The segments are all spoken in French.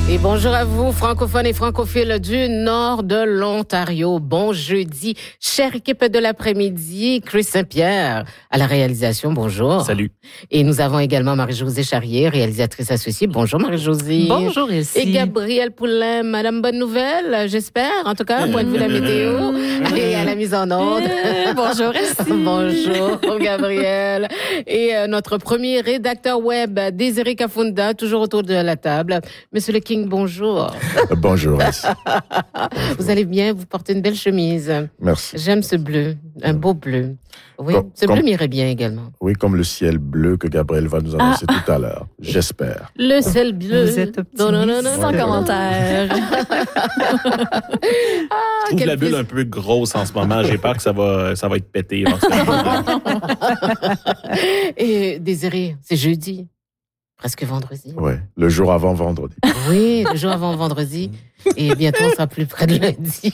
Et bonjour à vous, francophones et francophiles du nord de l'Ontario. Bon jeudi, chère équipe de l'après-midi, Chris Saint-Pierre à la réalisation, bonjour. Salut. Et nous avons également Marie-Josée Charrier, réalisatrice associée. Bonjour Marie-Josée. Bonjour ici. Et Gabrielle Poulain, Madame Bonne Nouvelle, j'espère, en tout cas, point de vue de la météo. Et à la mise en onde. Bonjour ici. Bonjour Gabrielle. Et notre premier rédacteur web, Désiré Kafunda, toujours autour de la table. Monsieur le King, bonjour. Bonjour. Vous allez bien, vous portez une belle chemise. Merci. J'aime ce bleu, un beau bleu. Oui, ce bleu m'irait bien également. Oui, comme le ciel bleu que Gabriel va nous annoncer tout à l'heure. J'espère. Le ciel bleu. Vous êtes optimiste. Sans commentaire. Je trouve la bulle un peu grosse en ce moment. J'ai peur que ça va être pété. Et Désiré, c'est jeudi. Presque vendredi. Oui, le jour avant vendredi. Oui, le jour avant vendredi. Et bientôt, on sera plus près de lundi.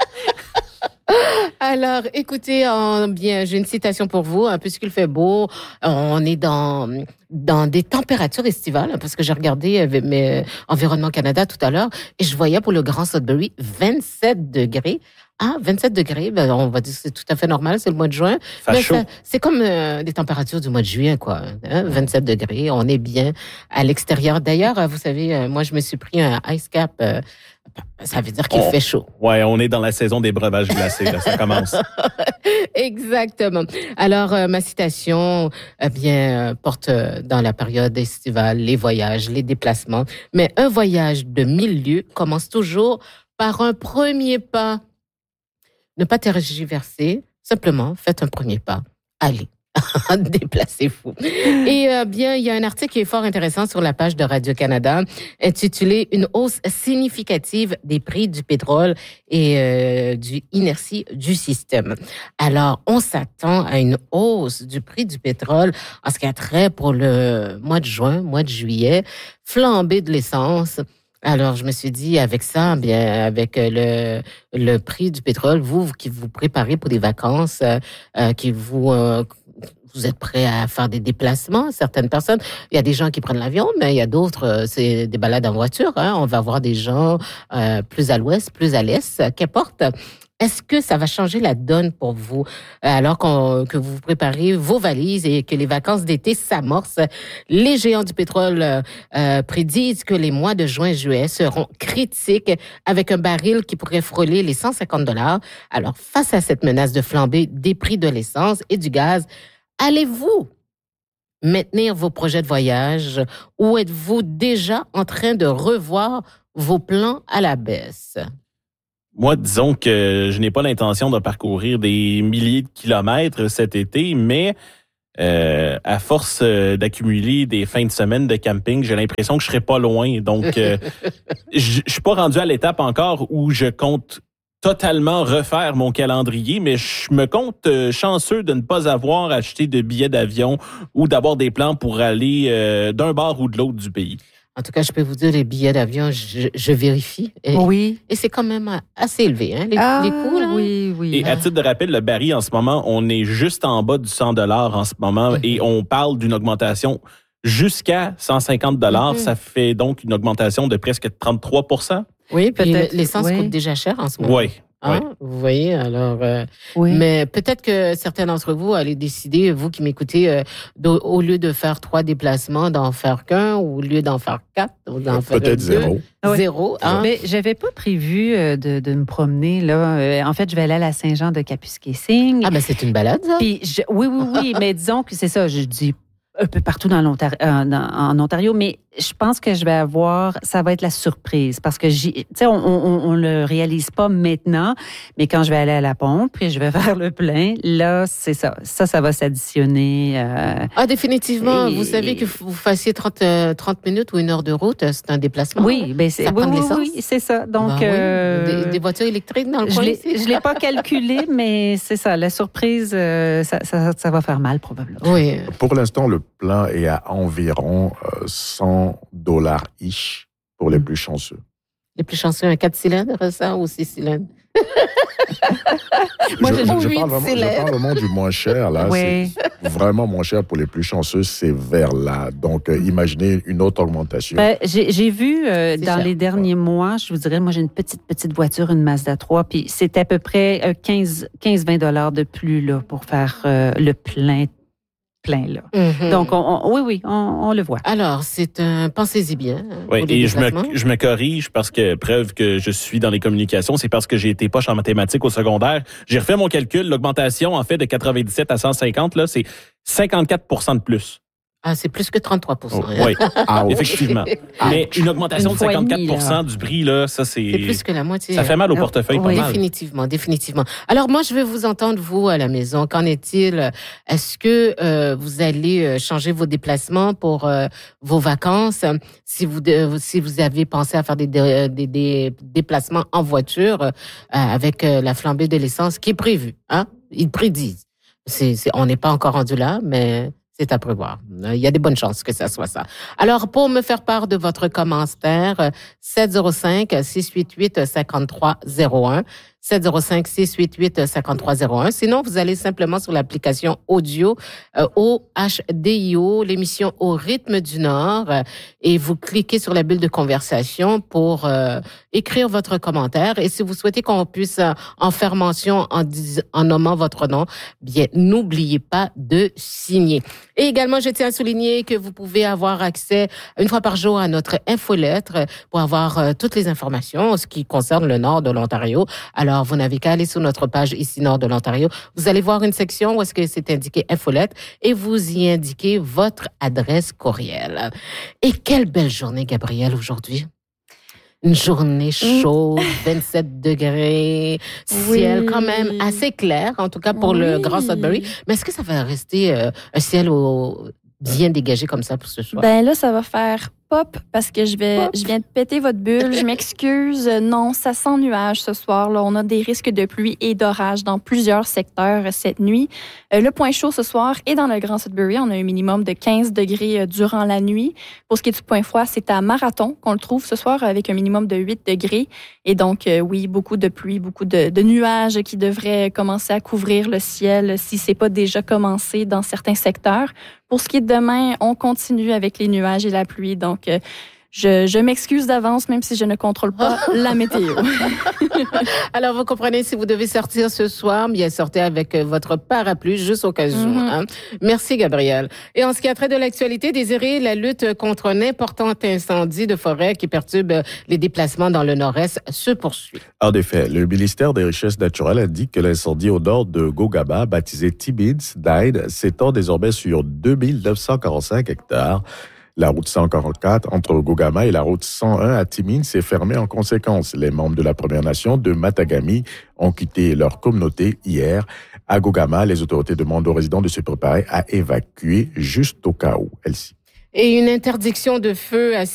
Alors, écoutez, j'ai une citation pour vous. Puisqu'il fait beau, on est dans des températures estivales, parce que j'ai regardé Environnement Canada tout à l'heure, et je voyais pour le Grand Sudbury 27 degrés. Ah, 27 degrés, on va dire que c'est tout à fait normal, c'est le mois de juin. Mais c'est comme des températures du mois de juin, quoi. 27 degrés, on est bien à l'extérieur. D'ailleurs, vous savez, moi, je me suis pris un ice cap. Ça veut dire qu'il fait chaud. Ouais, on est dans la saison des breuvages glacés, là, ça commence. Exactement. Alors, ma citation, porte dans la période estivale les voyages, les déplacements. Mais un voyage de 1000 lieues commence toujours par un premier pas. Ne pas tergiverser, simplement faites un premier pas. Allez, déplacez-vous. Et il y a un article qui est fort intéressant sur la page de Radio-Canada intitulé « Une hausse significative des prix du pétrole et du inertie du système ». Alors, on s'attend à une hausse du prix du pétrole en ce qui a trait pour le mois de juin, mois de juillet, flambée de l'essence. Alors, je me suis dit, avec ça, avec le prix du pétrole, vous qui vous préparez pour des vacances, vous êtes prêts à faire des déplacements, certaines personnes. Il y a des gens qui prennent l'avion, mais il y a d'autres, c'est des balades en voiture. On va voir des gens plus à l'ouest, plus à l'est, qu'importe. Est-ce que ça va changer la donne pour vous alors que vous préparez vos valises et que les vacances d'été s'amorcent? Les géants du pétrole prédisent que les mois de juin et juillet seront critiques avec un baril qui pourrait frôler les $150. Alors, face à cette menace de flambée des prix de l'essence et du gaz, allez-vous maintenir vos projets de voyage ou êtes-vous déjà en train de revoir vos plans à la baisse? Moi, disons que je n'ai pas l'intention de parcourir des milliers de kilomètres cet été, mais à force d'accumuler des fins de semaine de camping, j'ai l'impression que je serai pas loin. Donc, je suis pas rendu à l'étape encore où je compte totalement refaire mon calendrier, mais je me compte chanceux de ne pas avoir acheté de billets d'avion ou d'avoir des plans pour aller d'un bord ou de l'autre du pays. En tout cas, je peux vous dire, les billets d'avion, je vérifie. Oui. Et c'est quand même assez élevé, les coûts, là. Oui. Et à titre de rappel, le baril, en ce moment, on est juste en bas du $100 en ce moment et on parle d'une augmentation jusqu'à $150. Ça fait donc une augmentation de presque 33%. Oui, puis l'essence coûte déjà cher en ce moment. Oui. Vous voyez, alors... Mais peut-être que certains d'entre vous allez décider, vous qui m'écoutez, au lieu de faire 3 déplacements, d'en faire qu'un, ou au lieu d'en faire 4, ou d'en faire peut-être 2. Zéro. Mais j'avais pas prévu de me promener, là. En fait, je vais aller à la Saint-Jean de Kapuskasing. Ah, ben c'est une balade, ça? Puis oui, mais disons que c'est ça, je dis un peu partout dans en Ontario, mais je pense que ça va être la surprise parce que on le réalise pas maintenant, mais quand je vais aller à la pompe et je vais faire le plein, là, c'est ça. Ça va s'additionner. Définitivement. Vous savez que vous fassiez 30 minutes ou 1 heure de route, c'est un déplacement. Oui, ça prend de l'essence. Oui, c'est ça. Donc, des voitures électriques dans le coin ici? Je l'ai pas calculé, mais c'est ça. La surprise, ça va faire mal probablement. Oui. Pour l'instant, le plein est à environ $100 ish pour les plus chanceux. Les plus chanceux, un 4 cylindres, ça, ou 6 cylindres? Moi, je je parle vraiment du moins cher, là. Oui. C'est vraiment moins cher pour les plus chanceux, c'est vers là. Donc, imaginez une autre augmentation. Ben, j'ai vu dans cher. les derniers mois, je vous dirais, moi, j'ai une petite voiture, une Mazda 3, puis c'est à peu près 15-20 $ de plus là, pour faire le plein là. Mhm. Donc, on le voit. Alors, pensez-y bien. Oui, pour les et déplacements. je me corrige parce que preuve que je suis dans les communications, c'est parce que j'ai été poche en mathématiques au secondaire. J'ai refait mon calcul. L'augmentation, en fait, de 97 à 150, là, c'est 54 % de plus. Ah, c'est plus que 33 %. Oui, Ah, ouais. effectivement. Mais une augmentation Une de fois et 54 demi, du prix, là, ça, C'est plus que la moitié. ça fait mal au portefeuille, Oui. pas mal. Définitivement. Alors, moi, je vais vous entendre, vous, à la maison. Qu'en est-il? Est-ce que vous allez changer vos déplacements pour vos vacances? Si vous avez pensé à faire des déplacements en voiture avec la flambée de l'essence qui est prévue, hein? Ils prédisent. On n'est pas encore rendu là, mais c'est à prévoir. Il y a des bonnes chances que ça soit ça. Alors, pour me faire part de votre commentaire, 705-688-5301. 705-688-5301. Sinon, vous allez simplement sur l'application audio OHDIO, l'émission Au rythme du Nord, et vous cliquez sur la bulle de conversation pour écrire votre commentaire. Et si vous souhaitez qu'on puisse en faire mention en nommant votre nom, bien, n'oubliez pas de signer. Et également, je tiens à souligner que vous pouvez avoir accès une fois par jour à notre infolettre pour avoir toutes les informations en ce qui concerne le nord de l'Ontario. Alors, vous n'avez qu'à aller sur notre page ici nord de l'Ontario. Vous allez voir une section où est-ce que c'est indiqué infolettre et vous y indiquez votre adresse courriel. Et quelle belle journée, Gabrielle, aujourd'hui. Une journée chaude, 27 degrés, ciel quand même assez clair, en tout cas pour le Grand Sudbury. Mais est-ce que ça va rester un ciel bien dégagé comme ça pour ce soir? Ben là, ça va faire pop parce que je viens de péter votre bulle. Je m'excuse. Non, ça sent nuage ce soir. Là, on a des risques de pluie et d'orage dans plusieurs secteurs cette nuit. Le point chaud ce soir est dans le Grand Sudbury. On a un minimum de 15 degrés durant la nuit. Pour ce qui est du point froid, c'est à Marathon qu'on le trouve ce soir avec un minimum de 8 degrés. Et donc, oui, beaucoup de pluie, beaucoup de nuages qui devraient commencer à couvrir le ciel si c'est pas déjà commencé dans certains secteurs. Pour ce qui est de demain, on continue avec les nuages et la pluie. Donc, je m'excuse d'avance, même si je ne contrôle pas la météo. Alors, vous comprenez, si vous devez sortir ce soir, bien, sortez avec votre parapluie, juste au cas où. Hein? Merci, Gabrielle. Et en ce qui a trait de l'actualité, Désiré, la lutte contre un important incendie de forêt qui perturbe les déplacements dans le nord-est se poursuit. En effet, le ministère des Richesses naturelles indique que l'incendie au nord de Gogama, baptisé Timmins Dine, s'étend désormais sur 2945 hectares. La route 144 entre Gogama et la route 101 à Timmins est fermée en conséquence. Les membres de la Première Nation de Matagami ont quitté leur communauté hier. À Gogama, les autorités demandent aux résidents de se préparer à évacuer juste au cas où. Et une interdiction de feu à